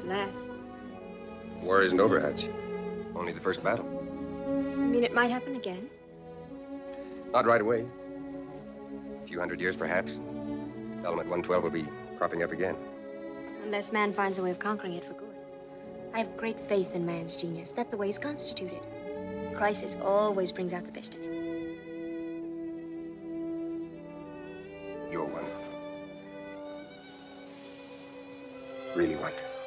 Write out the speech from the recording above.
last. War isn't over, Hatch. Only the first battle. You mean it might happen again? Not right away. A few hundred years, perhaps. Element 112 will be cropping up again. Unless man finds a way of conquering it for good. I have great faith in man's genius. That's the way he's constituted. Crisis always brings out the best in him. You're wonderful. Really wonderful.